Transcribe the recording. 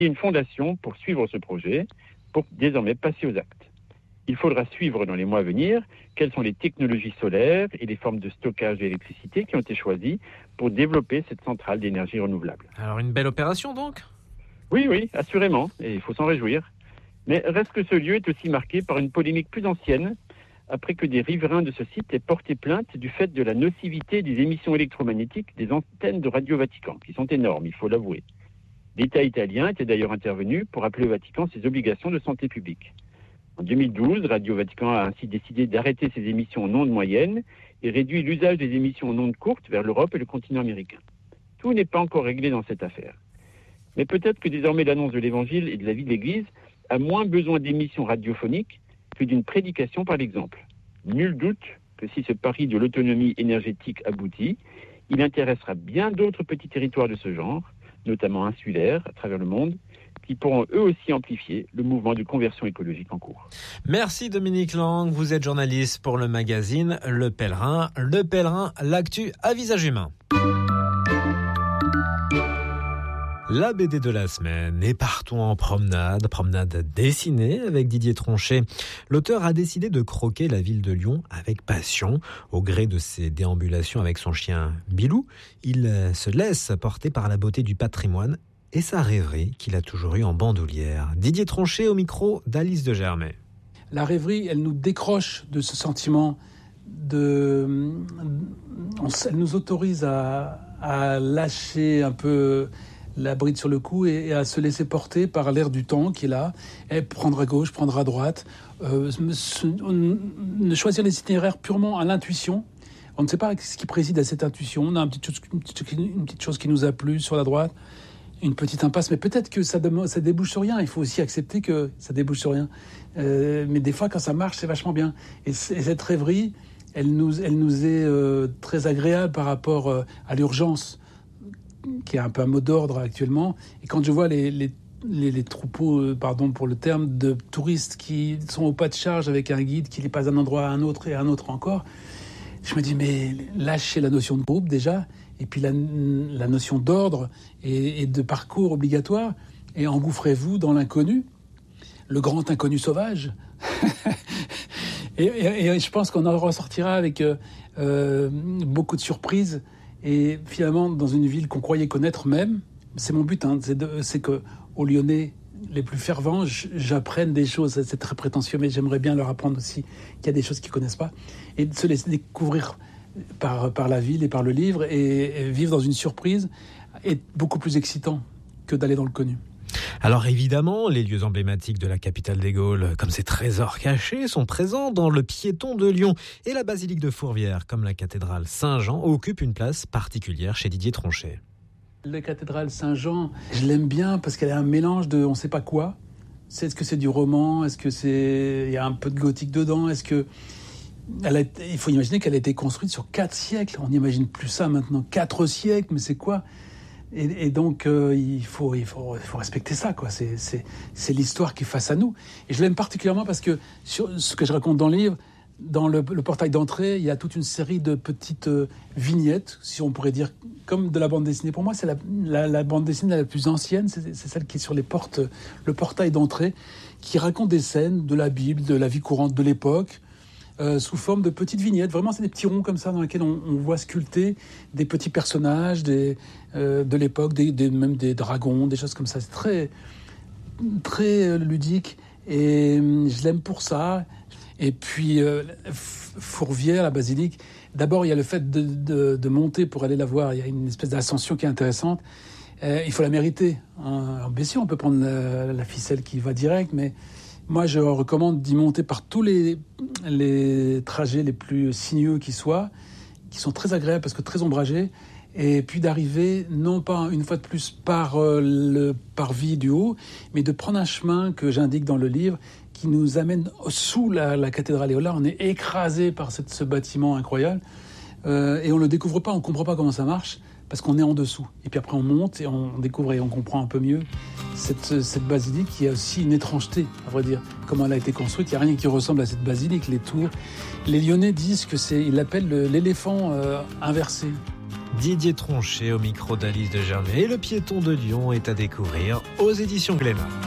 Il y a une fondation pour suivre ce projet, pour désormais passer aux actes. Il faudra suivre dans les mois à venir quelles sont les technologies solaires et les formes de stockage d'électricité qui ont été choisies pour développer cette centrale d'énergie renouvelable. Alors une belle opération donc ? Oui, assurément, et il faut s'en réjouir. Mais reste que ce lieu est aussi marqué par une polémique plus ancienne, après que des riverains de ce site aient porté plainte du fait de la nocivité des émissions électromagnétiques des antennes de Radio Vatican, qui sont énormes, il faut l'avouer. L'État italien était d'ailleurs intervenu pour rappeler au Vatican ses obligations de santé publique. En 2012, Radio Vatican a ainsi décidé d'arrêter ses émissions en ondes moyennes et réduit l'usage des émissions en ondes courtes vers l'Europe et le continent américain. Tout n'est pas encore réglé dans cette affaire. Mais peut-être que désormais l'annonce de l'Évangile et de la vie de l'Église a moins besoin d'émissions radiophoniques que d'une prédication par l'exemple. Nul doute que si ce pari de l'autonomie énergétique aboutit, il intéressera bien d'autres petits territoires de ce genre, notamment insulaires à travers le monde, qui pourront eux aussi amplifier le mouvement de conversion écologique en cours. Merci Dominique Lang, vous êtes journaliste pour le magazine Le Pèlerin. Le Pèlerin, l'actu à visage humain. La BD de la semaine est Partons en promenade dessinée avec Didier Tronchet. L'auteur a décidé de croquer la ville de Lyon avec passion. Au gré de ses déambulations avec son chien Bilou, il se laisse porter par la beauté du patrimoine et sa rêverie qu'il a toujours eue en bandoulière. Didier Tronchet au micro d'Alice de Germay. La rêverie, elle nous décroche de ce sentiment elle nous autorise à lâcher un peu la bride sur le cou et à se laisser porter par l'air du temps qui est là, et prendre à gauche, prendre à droite, ne choisir les itinéraires purement à l'intuition. On ne sait pas ce qui préside à cette intuition. On a une petite chose qui nous a plu sur la droite, une petite impasse, mais peut-être que ça débouche sur rien. Il faut aussi accepter que ça débouche sur rien. Mais des fois, quand ça marche, c'est vachement bien. Et cette rêverie, elle nous est très agréable par rapport à l'urgence, qui est un peu un mot d'ordre actuellement. Et quand je vois les troupeaux, pardon pour le terme, de touristes qui sont au pas de charge avec un guide qui les passe d'un endroit à un autre et à un autre encore, je me dis, mais lâchez la notion de groupe déjà, et puis la notion d'ordre et de parcours obligatoire, et engouffrez-vous dans l'inconnu, le grand inconnu sauvage. et je pense qu'on en ressortira avec beaucoup de surprises. Et finalement, dans une ville qu'on croyait connaître même, c'est mon but, c'est que aux Lyonnais les plus fervents, j'apprenne des choses. C'est très prétentieux, mais j'aimerais bien leur apprendre aussi qu'il y a des choses qu'ils connaissent pas, et de se laisser découvrir par la ville et par le livre, et vivre dans une surprise est beaucoup plus excitant que d'aller dans le connu. Alors évidemment, les lieux emblématiques de la capitale des Gaules, comme ces trésors cachés, sont présents dans le piéton de Lyon. Et la basilique de Fourvière, comme la cathédrale Saint-Jean, occupe une place particulière chez Didier Tronchet. La cathédrale Saint-Jean, je l'aime bien parce qu'elle a un mélange de on ne sait pas quoi. Est-ce que c'est du roman ? Est-ce que il y a un peu de gothique dedans ? Il faut imaginer qu'elle a été construite sur 4 siècles. On n'imagine plus ça maintenant. 4 siècles, mais c'est quoi ? Et donc, il faut respecter ça, quoi. C'est l'histoire qui est face à nous. Et je l'aime particulièrement parce que, sur ce que je raconte dans le livre, dans le portail d'entrée, il y a toute une série de petites vignettes, si on pourrait dire, comme de la bande dessinée. Pour moi, c'est la bande dessinée la plus ancienne, c'est celle qui est sur les portes, le portail d'entrée, qui raconte des scènes de la Bible, de la vie courante de l'époque, sous forme de petites vignettes. Vraiment, c'est des petits ronds comme ça dans lesquels on voit sculpter des petits personnages de l'époque, même des dragons, des choses comme ça. C'est très, très ludique et je l'aime pour ça. Et puis, Fourvière, la basilique, d'abord, il y a le fait de monter pour aller la voir. Il y a une espèce d'ascension qui est intéressante. Il faut la mériter. Bien sûr, on peut prendre la ficelle qui va direct, mais moi, je recommande d'y monter par tous les trajets les plus sinueux qui soient, qui sont très agréables parce que très ombragés, et puis d'arriver, non pas une fois de plus par le parvis du haut, mais de prendre un chemin que j'indique dans le livre qui nous amène sous la cathédrale. Et là, on est écrasé par ce bâtiment incroyable, et on le découvre pas, on comprend pas comment ça marche, parce qu'on est en dessous. Et puis après, on monte et on découvre et on comprend un peu mieux cette basilique qui a aussi une étrangeté, à vrai dire. Comment elle a été construite, il n'y a rien qui ressemble à cette basilique. Les tours, les Lyonnais disent ils l'appellent l'éléphant inversé. Didier Tronchet au micro d'Alice de Germay. Et Le piéton de Lyon est à découvrir aux éditions Glénat.